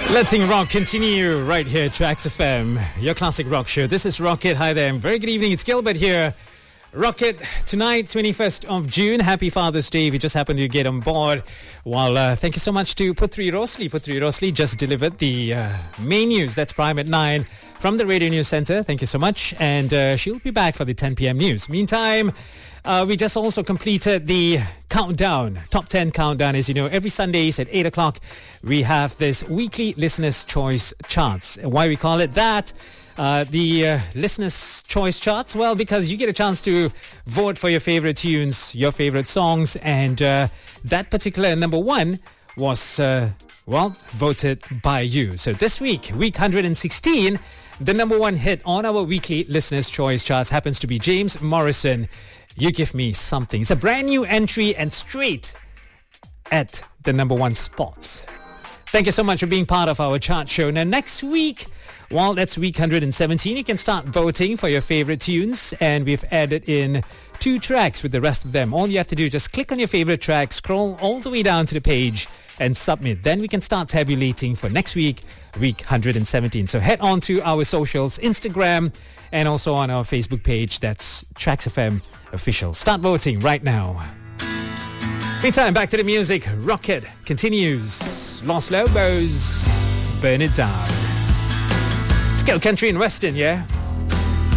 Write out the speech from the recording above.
Letting rock continue right here at Tracks FM, your classic rock show. This is Rocket. Hi there. Very good evening. It's Gilbert here. Rocket, tonight, 21st of June. Happy Father's Day. We just happened to get on board. Well, thank you so much to Putri Rosli. Putri Rosli just delivered the main news. That's Prime at 9 from the Radio News Center. Thank you so much. And she'll be back for the 10 p.m. news. Meantime, we just also completed the countdown, top 10 countdown. As you know, every Sundays at 8 o'clock, we have this weekly Listener's Choice Charts. Why we call it that? The Listener's Choice Charts? Well, because you get a chance to vote for your favorite tunes, your favorite songs, and that particular number one was, voted by you. So this week 116, the number one hit on our weekly Listener's Choice Charts happens to be James Morrison, You Give Me Something. It's a brand new entry and straight at the number one spot. Thank you so much for being part of our chart show. Now, next week, well, that's week 117. You can start voting for your favorite tunes, and we've added in 2 tracks with the rest of them. All you have to do is just click on your favorite track, scroll all the way down to the page, and submit. Then we can start tabulating for next week, week 117. So head on to our socials, Instagram, and also on our Facebook page. That's Tracks FM Official. Start voting right now. Meantime, back to the music. Rocket continues. Los Lobos, Burn It Down. Let's go country and western, yeah?